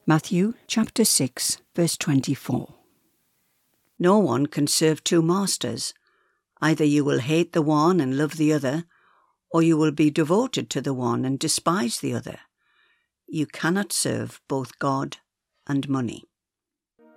Matthew chapter 6, verse 24. No one can serve two masters. Either you will hate the one and love the other, or you will be devoted to the one and despise the other. You cannot serve both God and money.